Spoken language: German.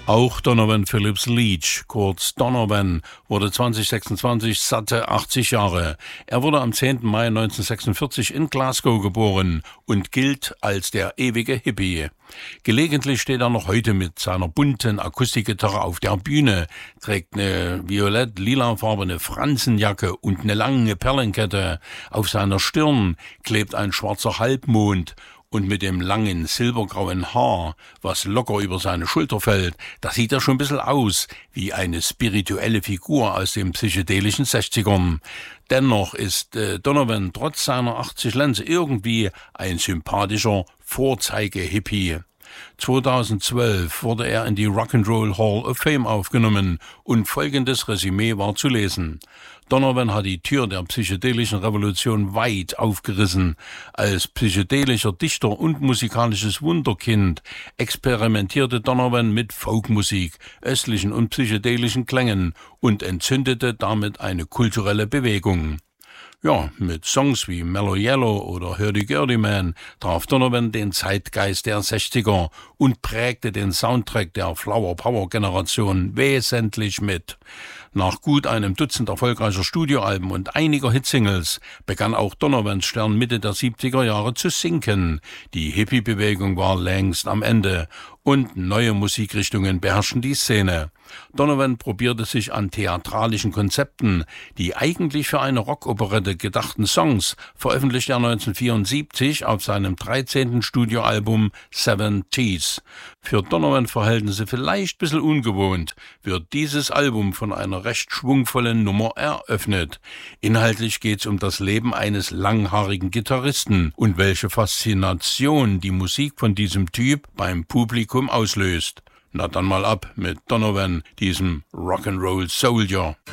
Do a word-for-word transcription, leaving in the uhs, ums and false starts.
Auch Donovan Phillips Leach, kurz Donovan, wurde zwanzig sechsundzwanzig satte achtzig Jahre. Er wurde am zehnten Mai neunzehnhundertsechsundvierzig in Glasgow geboren und gilt als der ewige Hippie. Gelegentlich steht er noch heute mit seiner bunten Akustikgitarre auf der Bühne, trägt eine violett-lilafarbene Fransenjacke und eine lange Perlenkette. Auf seiner Stirn klebt ein schwarzer Halbmond. Und mit dem langen, silbergrauen Haar, was locker über seine Schulter fällt, da sieht er schon ein bisschen aus wie eine spirituelle Figur aus den psychedelischen Sechzigern. Dennoch ist äh, Donovan trotz seiner achtzig Lenze irgendwie ein sympathischer Vorzeige-Hippie. zweitausendzwölf wurde er in die Rock'n'Roll Hall of Fame aufgenommen und folgendes Resümee war zu lesen. Donovan hat die Tür der psychedelischen Revolution weit aufgerissen. Als psychedelischer Dichter und musikalisches Wunderkind experimentierte Donovan mit Folkmusik, östlichen und psychedelischen Klängen und entzündete damit eine kulturelle Bewegung. Ja, mit Songs wie Mellow Yellow oder Hurdy-Gurdy Man traf Donovan den Zeitgeist der sechziger und prägte den Soundtrack der Flower-Power-Generation wesentlich mit. Nach gut einem Dutzend erfolgreicher Studioalben und einiger Hitsingles begann auch Donovans Stern Mitte der siebziger Jahre zu sinken. Die Hippie-Bewegung war längst am Ende und neue Musikrichtungen beherrschen die Szene. Donovan probierte sich an theatralischen Konzepten. Die eigentlich für eine Rockoperette gedachten Songs veröffentlichte er neunzehnhundertvierundsiebzig auf seinem dreizehnten Studioalbum Seven Teeth. Für Donovan-Verhältnisse vielleicht ein bisschen ungewohnt, wird dieses Album von einer recht schwungvollen Nummer eröffnet. Inhaltlich geht es um das Leben eines langhaarigen Gitarristen und welche Faszination die Musik von diesem Typ beim Publikum auslöst. Na dann mal ab mit Donovan, diesem Rock'n'Roll Soldier.